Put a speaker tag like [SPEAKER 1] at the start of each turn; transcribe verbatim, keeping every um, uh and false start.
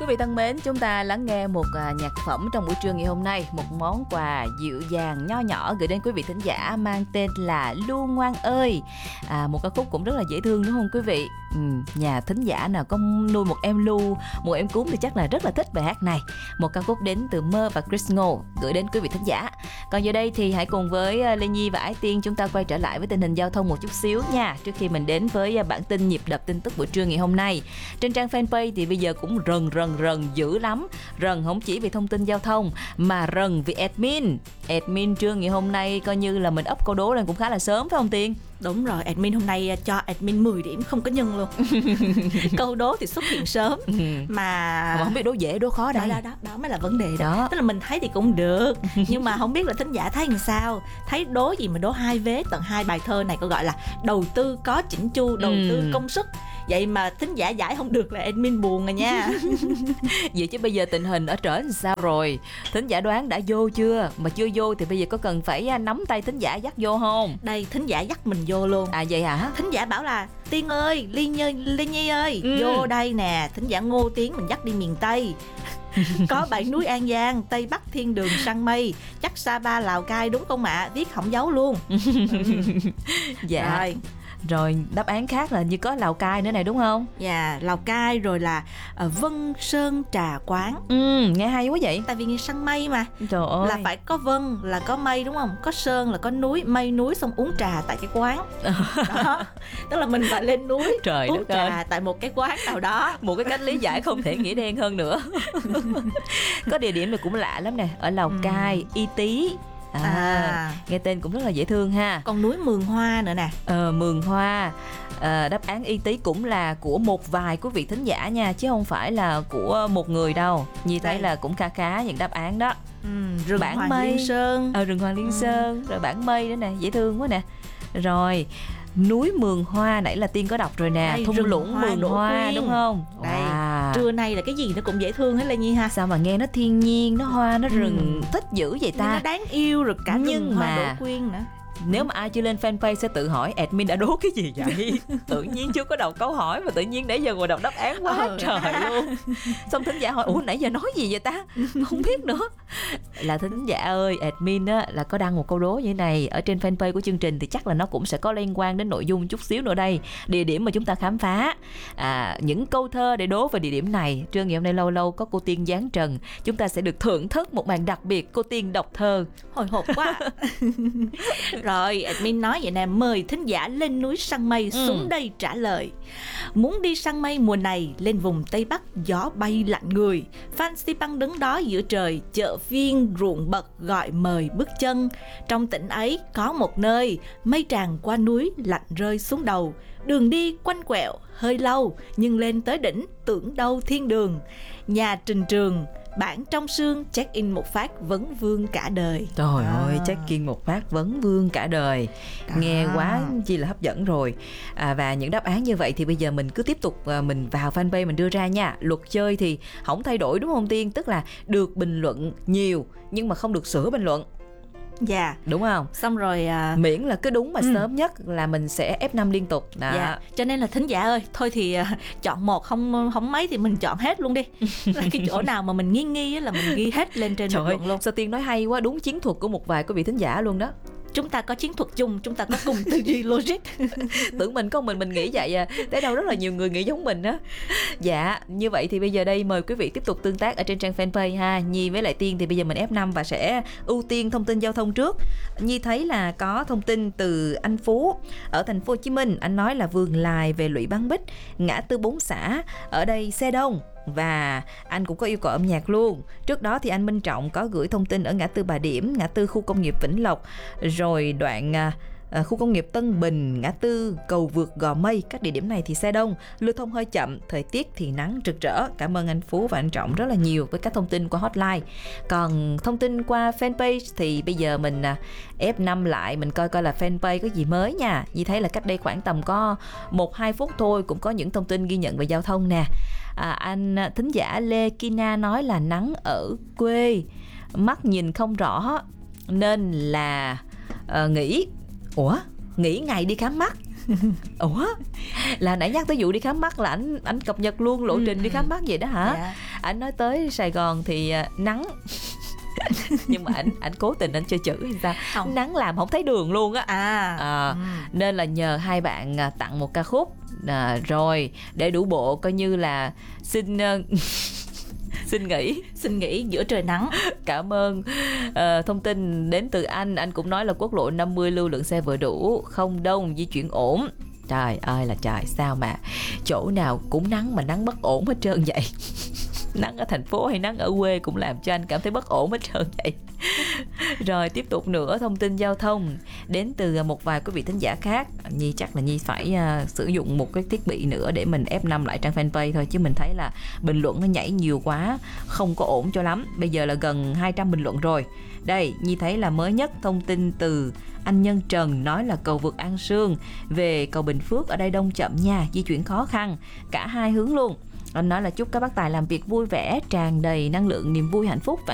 [SPEAKER 1] Quý vị thân mến, chúng ta lắng nghe một à, nhạc phẩm trong buổi trưa ngày hôm nay, một món quà dịu dàng nho nhỏ gửi đến quý vị thính giả mang tên là Lu Ngoan ơi. À, một ca khúc cũng rất là dễ thương đúng không quý vị? Ừ, nhà thính giả nào có nuôi một em Lu, một em cún thì chắc là rất là thích bài hát này. Một ca khúc đến từ Mơ và Chris Ngô gửi đến quý vị thính giả. Còn giờ đây thì hãy cùng với Lê Nhi và Ái Tiên chúng ta quay trở lại với tình hình giao thông một chút xíu nha, trước khi mình đến với bản tin nhịp đập tin tức buổi trưa ngày hôm nay. Trên trang fanpage thì bây giờ cũng rần rần rần dữ lắm. Rần không chỉ vì thông tin giao thông mà rần vì admin. Admin trưa ngày hôm nay coi như là mình up câu đố lên cũng khá là sớm phải không Tiên?
[SPEAKER 2] Đúng rồi, admin hôm nay cho admin mười điểm không có nhân luôn. Câu đố thì xuất hiện sớm mà...
[SPEAKER 1] mà không biết đố dễ đố khó đây.
[SPEAKER 2] Đó, đó, đó, đó mới là vấn đề đó.
[SPEAKER 1] đó.
[SPEAKER 2] Tức là mình thấy thì cũng được, nhưng mà không biết là thính giả thấy làm sao. Thấy đố gì mà đố hai vế tận hai bài thơ này, có gọi là đầu tư có chỉnh chu, đầu tư
[SPEAKER 1] ừ.
[SPEAKER 2] công sức. Vậy mà thính giả giải không được là admin buồn rồi nha.
[SPEAKER 1] Vậy chứ bây giờ tình hình ở trển sao rồi? Thính giả đoán đã vô chưa? Mà chưa vô thì bây giờ có cần phải nắm tay thính giả dắt vô không?
[SPEAKER 2] Đây, thính giả dắt mình vô luôn.
[SPEAKER 1] À vậy hả?
[SPEAKER 2] Thính giả bảo là Tiên ơi, Ly Nhi, Ly Nhi ơi,
[SPEAKER 1] ừ.
[SPEAKER 2] vô đây nè. Thính giả Ngô Tiến mình dắt đi miền Tây. Có bảy núi An Giang, Tây Bắc thiên đường săn mây, chắc Sapa Lào Cai đúng không ạ? À? Viết không giấu luôn.
[SPEAKER 1] Dạ rồi. Rồi đáp án khác là như có Lào Cai nữa này đúng không?
[SPEAKER 2] Dạ, Lào Cai rồi là uh, Vân Sơn Trà Quán.
[SPEAKER 1] Ừ, nghe hay quá vậy.
[SPEAKER 2] Tại vì nghe săn mây mà.
[SPEAKER 1] Trời ơi.
[SPEAKER 2] Là phải có vân là có mây đúng không? Có sơn là có núi, mây núi xong uống trà tại cái quán. Đó. Tức là mình phải lên núi
[SPEAKER 1] Trời
[SPEAKER 2] uống trà
[SPEAKER 1] ơi.
[SPEAKER 2] tại một cái quán nào đó.
[SPEAKER 1] Một cái cách lý giải không thể nghĩa đen hơn nữa. Có địa điểm này cũng lạ lắm nè. Ở Lào Cai, ừ. Y Tý. À, à, nghe tên cũng rất là dễ thương ha.
[SPEAKER 2] Còn núi Mường Hoa nữa nè.
[SPEAKER 1] Ờ, Mường Hoa. À, đáp án Y Tý cũng là của một vài quý vị thính giả nha, chứ không phải là của một người đâu. Nhi thấy Đây. là cũng khá khá những đáp án đó.
[SPEAKER 2] ừ, Rừng
[SPEAKER 1] Bản
[SPEAKER 2] Hoàng
[SPEAKER 1] mây.
[SPEAKER 2] Liên Sơn.
[SPEAKER 1] Ờ, rừng Hoàng Liên
[SPEAKER 2] ừ.
[SPEAKER 1] Sơn. Rồi bản mây nữa nè, dễ thương quá nè. Rồi núi Mường Hoa nãy là Tiên có đọc rồi nè.
[SPEAKER 2] Đây,
[SPEAKER 1] thung lũng Hoa, Mường Hoa quyên. Đúng không?
[SPEAKER 2] Đây,
[SPEAKER 1] wow.
[SPEAKER 2] Trưa nay là cái gì nó cũng dễ thương hết Lê Nhi ha.
[SPEAKER 1] Sao mà nghe nó thiên nhiên, nó hoa, nó rừng ừ. thích dữ vậy ta.
[SPEAKER 2] Nó đáng yêu rồi cả
[SPEAKER 1] nhưng
[SPEAKER 2] rừng
[SPEAKER 1] mà
[SPEAKER 2] hoa đỗ quyên nữa.
[SPEAKER 1] Nếu mà ai chưa lên fanpage sẽ tự hỏi admin đã đố cái gì vậy? Tự nhiên chưa có đọc câu hỏi mà tự nhiên nãy giờ ngồi đọc đáp án quá ừ. trời luôn. Xong thính giả hỏi ủa nãy giờ nói gì vậy ta? Không biết nữa. Là thính giả ơi, admin á là có đăng một câu đố như thế này ở trên fanpage của chương trình thì chắc là nó cũng sẽ có liên quan đến nội dung chút xíu nữa đây. Địa điểm mà chúng ta khám phá. À, những câu thơ để đố về địa điểm này. Trưa ngày hôm nay lâu lâu có cô Tiên giáng trần, chúng ta sẽ được thưởng thức một màn đặc biệt cô Tiên đọc thơ.
[SPEAKER 2] Hồi hộp quá. Rồi, admin nói vậy nè, mời thính giả lên núi săn mây ừ. xuống đây trả lời. Muốn đi săn mây mùa này, lên vùng Tây Bắc gió bay lạnh người. Phan Xipang đứng đó giữa trời, chợ phiên ruộng bậc gọi mời bước chân. Trong tỉnh ấy có một nơi, mây tràn qua núi lạnh rơi xuống đầu. Đường đi quanh quẹo hơi lâu, nhưng lên tới đỉnh tưởng đâu thiên đường. Nhà trình trường bản trong sương check in một phát vấn vương cả đời.
[SPEAKER 1] Trời à. ơi, check in một phát vấn vương cả đời. Đó. Nghe quá chi là hấp dẫn rồi. À, và những đáp án như vậy thì bây giờ mình cứ tiếp tục à, mình vào fanpage mình đưa ra nha. Luật chơi thì không thay đổi đúng không Tiên? Tức là được bình luận nhiều nhưng mà không được sửa bình luận.
[SPEAKER 2] Dạ yeah.
[SPEAKER 1] Đúng không?
[SPEAKER 2] Xong rồi à...
[SPEAKER 1] miễn là cứ đúng mà ừ. sớm nhất là mình sẽ ép năm liên tục đó.
[SPEAKER 2] Dạ. Cho nên là thính giả ơi, thôi thì à, chọn một không không mấy thì mình chọn hết luôn đi. Là cái chỗ nào mà mình nghi nghi là mình ghi hết lên trên bình luận luôn.
[SPEAKER 1] Sao Tiên nói hay quá, đúng chiến thuật của một vài quý vị thính giả luôn đó.
[SPEAKER 2] Chúng ta có chiến thuật chung, chúng ta có cùng tư duy logic.
[SPEAKER 1] Tưởng mình có mình mình nghĩ vậy à, tới đâu rất là nhiều người nghĩ giống mình á. Dạ, như vậy thì bây giờ đây mời quý vị tiếp tục tương tác ở trên trang fanpage ha. Nhi với lại Tiên thì bây giờ mình ép năm và sẽ ưu tiên thông tin giao thông trước. Nhi thấy là có thông tin từ anh Phú ở thành phố Hồ Chí Minh. Anh nói là Vườn Lài về Lũy Bán Bích, ngã tư Bốn Xã, ở đây xe đông. Và anh cũng có yêu cầu âm nhạc luôn. Trước đó thì anh Minh Trọng có gửi thông tin ở ngã tư Bà Điểm, ngã tư khu công nghiệp Vĩnh Lộc, rồi đoạn à, khu công nghiệp Tân Bình, ngã tư cầu vượt Gò Mây. Các địa điểm này thì xe đông, lưu thông hơi chậm, thời tiết thì nắng rực rỡ. Cảm ơn anh Phú và anh Trọng rất là nhiều với các thông tin qua hotline. Còn thông tin qua fanpage thì bây giờ mình à, ép năm lại, mình coi coi là fanpage có gì mới nha. Vì thấy là cách đây khoảng tầm có một hai phút thôi cũng có những thông tin ghi nhận về giao thông nè. À, anh thính giả Lê Kina nói là nắng ở quê, mắt nhìn không rõ nên là uh, nghỉ. Ủa? Nghỉ ngày đi khám mắt? Ủa, là nãy nhắc tới vụ đi khám mắt là ảnh ảnh cập nhật luôn lộ trình
[SPEAKER 2] Ừ,
[SPEAKER 1] đi khám mắt vậy đó hả?
[SPEAKER 2] Dạ.
[SPEAKER 1] Ảnh nói tới Sài Gòn thì à, nắng. Nhưng mà ảnh ảnh cố tình ảnh chơi chữ hay sao?
[SPEAKER 2] Không.
[SPEAKER 1] Nắng làm không thấy đường luôn á.
[SPEAKER 2] À,
[SPEAKER 1] À,
[SPEAKER 2] ừ.
[SPEAKER 1] nên là nhờ hai bạn à, tặng một ca khúc à, rồi để đủ bộ coi như là xin uh, xin nghỉ.
[SPEAKER 2] Xin nghỉ giữa trời nắng.
[SPEAKER 1] Cảm ơn. Ờ, thông tin đến từ anh anh cũng nói là quốc lộ năm mươi lưu lượng xe vừa đủ, không đông, di chuyển ổn. Trời ơi là trời, sao mà chỗ nào cũng nắng mà nắng bất ổn hết trơn vậy. Nắng ở thành phố hay nắng ở quê cũng làm cho anh cảm thấy bất ổn hết trơn vậy. Rồi tiếp tục nữa, thông tin giao thông đến từ một vài quý vị thính giả khác. Nhi chắc là Nhi phải uh, sử dụng một cái thiết bị nữa để mình ép năm lại trang fanpage thôi, chứ mình thấy là bình luận nó nhảy nhiều quá, không có ổn cho lắm. Bây giờ là gần hai trăm bình luận rồi. Đây, Nhi thấy là mới nhất thông tin từ anh Nhân Trần nói là cầu vượt An Sương về cầu Bình Phước ở đây đông chậm nha, di chuyển khó khăn cả hai hướng luôn. Anh nói là chúc các bác tài làm việc vui vẻ, tràn đầy năng lượng, niềm vui, hạnh phúc và